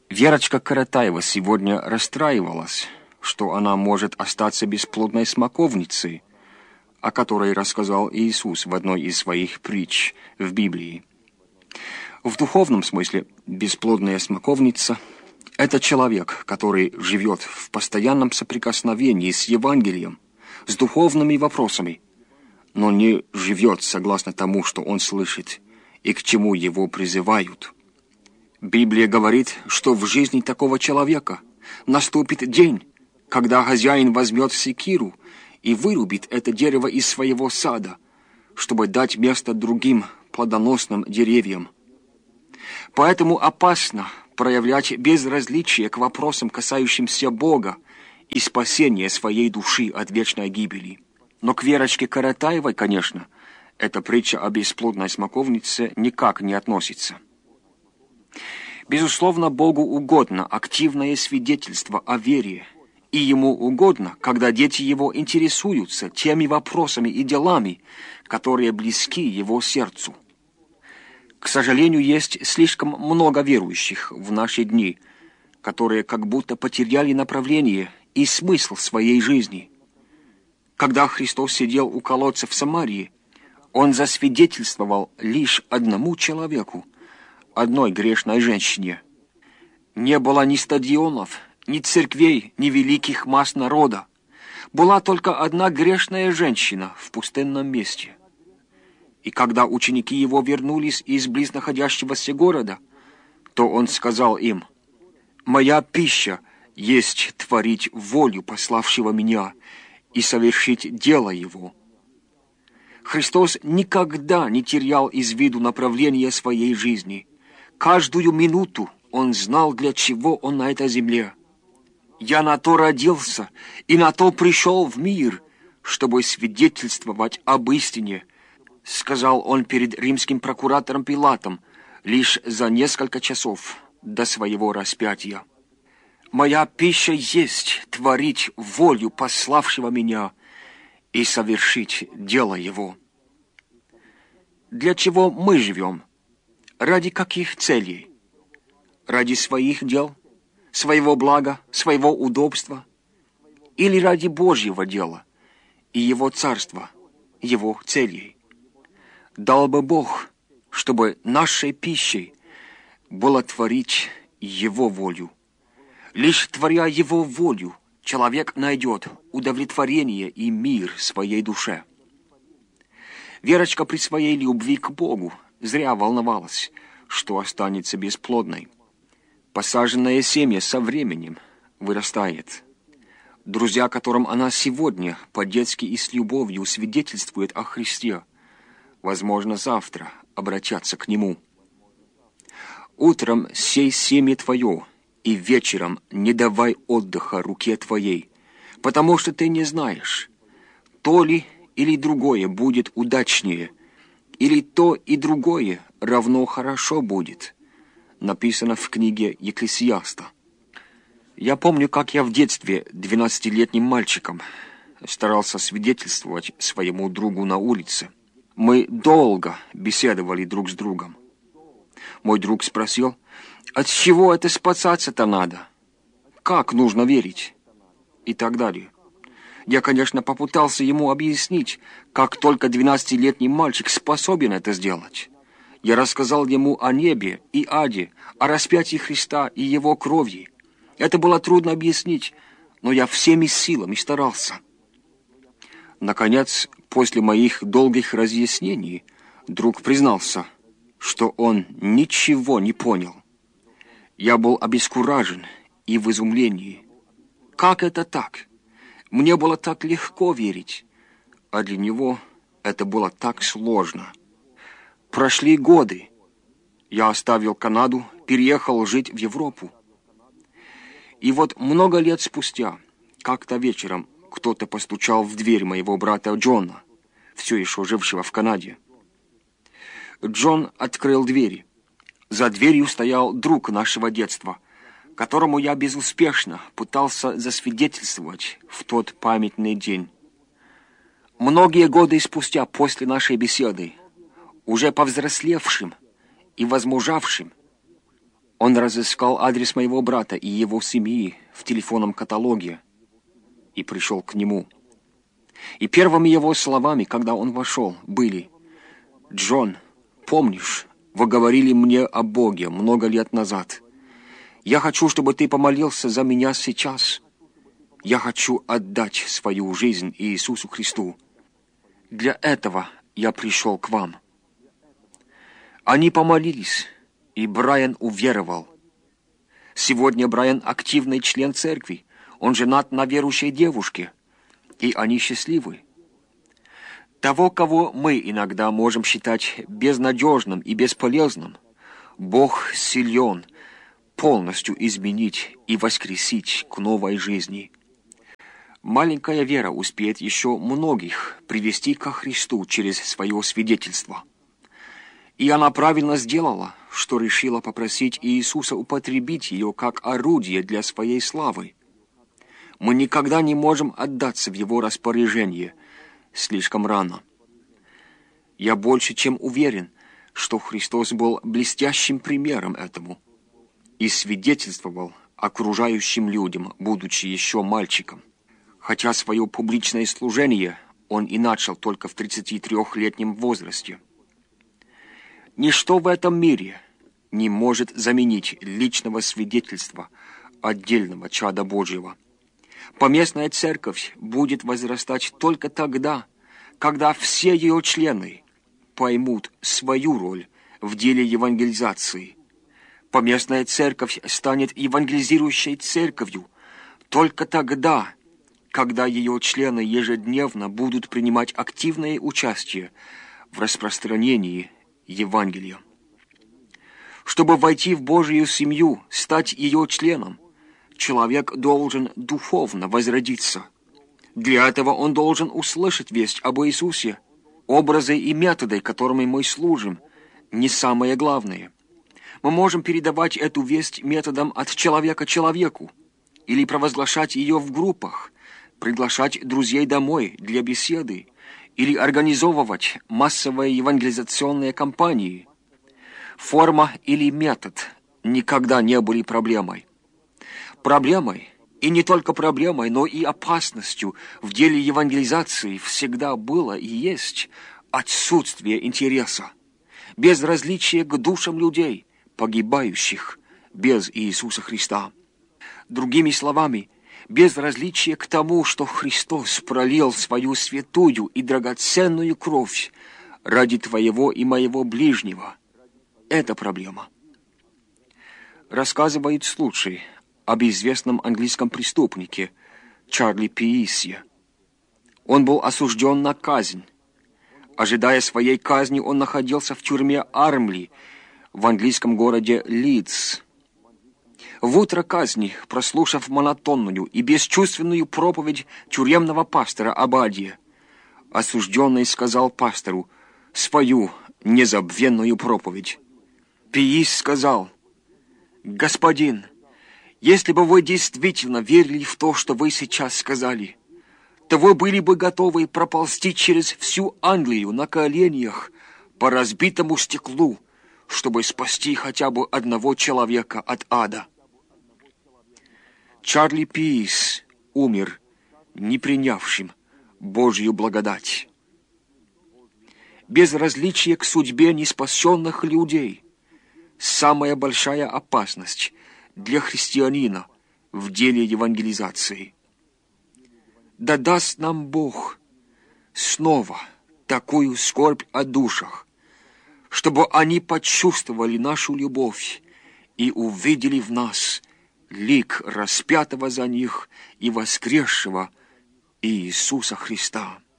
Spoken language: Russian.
Верочка Каратаева сегодня расстраивалась, что она может остаться бесплодной смоковницей, о которой рассказал Иисус в одной из своих притч в Библии. В духовном смысле бесплодная смоковница – это человек, который живет в постоянном соприкосновении с Евангелием, с духовными вопросами, но не живет согласно тому, что он слышит и к чему его призывают. Библия говорит, что в жизни такого человека наступит день, когда хозяин возьмет секиру и вырубит это дерево из своего сада, чтобы дать место другим плодоносным деревьям. Поэтому опасно проявлять безразличие к вопросам, касающимся Бога и спасения своей души от вечной гибели. Но к Верочке Каратаевой, конечно, эта притча о бесплодной смоковнице никак не относится. Безусловно, Богу угодно активное свидетельство о вере, и Ему угодно, когда дети Его интересуются теми вопросами и делами, которые близки Его сердцу. К сожалению, есть слишком много верующих в наши дни, которые как будто потеряли направление и смысл своей жизни. Когда Христос сидел у колодца в Самарии, Он засвидетельствовал лишь одному человеку, одной грешной женщине. Не было ни стадионов, ни церквей, ни великих масс народа. Была только одна грешная женщина в пустынном месте. И когда ученики его вернулись из близнаходящегося города, то он сказал им: «Моя пища есть творить волю пославшего меня и совершить дело его». Христос никогда не терял из виду направление своей жизни. Каждую минуту Он знал, для чего Он на этой земле. «Я на то родился и на то пришел в мир, чтобы свидетельствовать об истине», сказал Он перед римским прокуратором Пилатом лишь за несколько часов до своего распятия. «Моя пища есть творить волю пославшего меня и совершить дело его». Для чего мы живем? Ради каких целей? Ради своих дел, своего блага, своего удобства? Или ради Божьего дела и Его царства, Его целей? Дал бы Бог, чтобы нашей пищей было творить Его волю. Лишь творя Его волю, человек найдет удовлетворение и мир своей душе. Верочка при своей любви к Богу зря волновалась, что останется бесплодной. Посаженное семя со временем вырастает. Друзья, которым она сегодня по-детски и с любовью свидетельствует о Христе, возможно, завтра обратятся к Нему. «Утром сей семя твое, и вечером не давай отдыха руке твоей, потому что ты не знаешь, то ли или другое будет удачнее, или то и другое равно хорошо будет», написано в книге Екклесиаста. Я помню, как я в детстве 12-летним мальчиком старался свидетельствовать своему другу на улице. Мы долго беседовали друг с другом. Мой друг спросил: «От чего это спасаться-то надо? Как нужно верить?» И так далее. Я, конечно, попытался ему объяснить, как только 12-летний мальчик способен это сделать. Я рассказал ему о небе и аде, о распятии Христа и Его крови. Это было трудно объяснить, но я всеми силами старался. Наконец, после моих долгих разъяснений, друг признался, что он ничего не понял. Я был обескуражен и в изумлении. Как это так? Мне было так легко верить, а для него это было так сложно. Прошли годы. Я оставил Канаду, переехал жить в Европу. И вот много лет спустя, как-то вечером, кто-то постучал в дверь моего брата Джона, все еще жившего в Канаде. Джон открыл двери. За дверью стоял друг нашего детства, которому я безуспешно пытался засвидетельствовать в тот памятный день. Многие годы спустя после нашей беседы, уже повзрослевшим и возмужавшим, Он разыскал адрес моего брата и его семьи в телефонном каталоге и пришел к нему. И первыми его словами, когда он вошел, были: «Джон, помнишь, вы говорили мне о Боге много лет назад. Я хочу, чтобы ты помолился за меня сейчас. Я хочу отдать свою жизнь Иисусу Христу. Для этого я пришел к вам». Они помолились, и Брайан уверовал. Сегодня Брайан активный член церкви. Он женат на верующей девушке, и они счастливы. Того, кого мы иногда можем считать безнадежным и бесполезным, Бог силен полностью изменить и воскресить к новой жизни. Маленькая вера успеет еще многих привести ко Христу через свое свидетельство. И она правильно сделала, что решила попросить Иисуса употребить ее как орудие для своей славы. Мы никогда не можем отдаться в Его распоряжение слишком рано. Я больше чем уверен, что Христос был блестящим примером этому и свидетельствовал окружающим людям, будучи еще мальчиком. Хотя свое публичное служение он и начал только в 33-летнем возрасте. Ничто в этом мире не может заменить личного свидетельства отдельного чада Божьего. Поместная церковь будет возрастать только тогда, когда все ее члены поймут свою роль в деле евангелизации. Поместная церковь станет евангелизирующей церковью только тогда, когда ее члены ежедневно будут принимать активное участие в распространении Евангелия. Чтобы войти в Божью семью, стать ее членом, человек должен духовно возродиться. Для этого он должен услышать весть об Иисусе. Образы и методы, которыми мы служим, не самое главное. Мы можем передавать эту весть методом от человека к человеку или провозглашать ее в группах, приглашать друзей домой для беседы или организовывать массовые евангелизационные кампании. Форма или метод никогда не были проблемой. Проблемой, и не только проблемой, но и опасностью в деле евангелизации всегда было и есть отсутствие интереса, безразличие к душам людей, погибающих без Иисуса Христа. Другими словами, безразличие к тому, что Христос пролил свою святую и драгоценную кровь ради твоего и моего ближнего. Это проблема. Рассказывает случай об известном английском преступнике Чарли Пиисе. Он был осужден на казнь. Ожидая своей казни, он находился в тюрьме Армли в английском городе Лидс. В утро казни, прослушав монотонную и бесчувственную проповедь тюремного пастора Абадия, осужденный сказал пастору свою незабвенную проповедь. Пиис сказал: «Господин, если бы вы действительно верили в то, что вы сейчас сказали, то вы были бы готовы проползти через всю Англию на коленях по разбитому стеклу, чтобы спасти хотя бы одного человека от ада». Чарли Пиис умер, не принявшим Божью благодать. Безразличие к судьбе неспасенных людей – самая большая опасность для христианина в деле евангелизации. Да даст нам Бог снова такую скорбь о душах, чтобы они почувствовали нашу любовь и увидели в нас лик распятого за них и воскресшего Иисуса Христа.